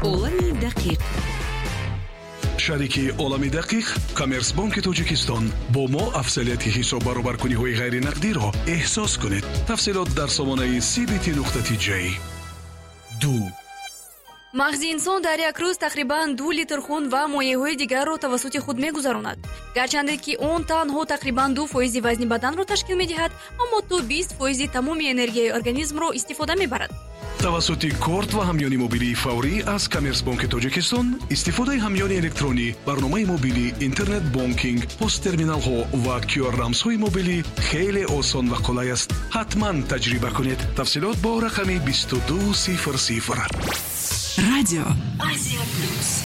عالم دقیق. شریک عالم دقیق کامرس بانک تاجیکستان با ما افضلیت حساب برابرکنی های غیر نقدی را احساس کنید. تفصیلات در سامانه cbt.j. 2. мағзи инсон дар як рӯз тақрибан 2 литр хун ва моеъҳои дигарро тавассути худ мегузаронад. гарчанде ки он танҳо тақрибан 2% вазни баданро ташкил медиҳад, аммо то 20% тамоми энергияи организмро истифода мебарад. توسط کارت و همیانی موبیلی فوری از کامرس بانک تاجیکستان استفاده همیانی الکترونی، برنامه موبیلی، اینترنت بانکینگ، پست ترمینال ها و QR رمز های موبیلی خیلی آسان و قلای است. حتما تجربه کنید. تفصیلات با رقم 2200. رادیو آسیا پلوس.